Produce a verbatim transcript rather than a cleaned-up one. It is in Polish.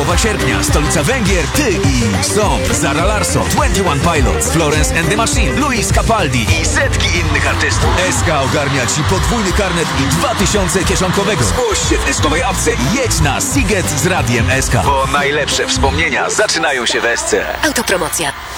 połowa sierpnia, stolica Węgier, ty i Song, Zara Larsson, dwadzieścia jeden Pilots, Florence and the Machine, Luis Capaldi i setki innych artystów. S K ogarnia ci podwójny karnet i dwa tysiące kieszonkowego. Zgłoś się w eskowej apce i jedź na Siget z Radiem S K, bo najlepsze wspomnienia zaczynają się w S C. Autopromocja.